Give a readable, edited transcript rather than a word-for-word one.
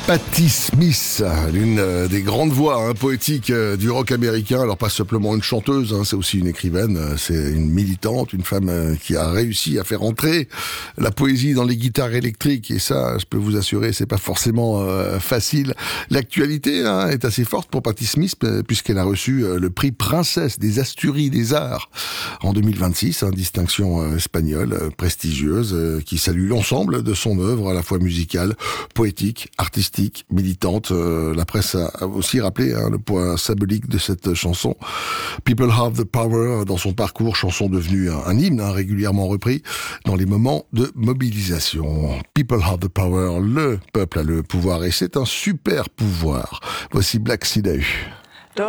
Patti Smith, l'une des grandes voix poétiques du rock américain. Alors pas simplement une chanteuse, c'est aussi une écrivaine, c'est une militante, une femme qui a réussi à faire entrer la poésie dans les guitares électriques. Et ça, je peux vous assurer, c'est pas forcément facile. L'actualité est assez forte pour Patti Smith puisqu'elle a reçu le prix Princesse des Asturies des Arts en 2026, distinction espagnole prestigieuse qui salue l'ensemble de son œuvre, à la fois musicale, poétique, artistique, militante. La presse a aussi rappelé le poids symbolique de cette chanson. People Have the Power, dans son parcours, chanson devenue un hymne régulièrement repris dans les moments de mobilisation. People Have the Power, le peuple a le pouvoir et c'est un super pouvoir. Voici Black Sea Day.